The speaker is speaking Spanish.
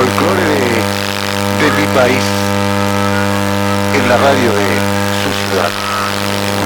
folclore de mi país en la radio de su ciudad.